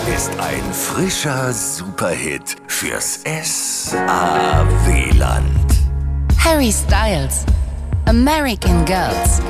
ist ein frischer Superhit fürs SAW-Land. Harry Styles, American Girls.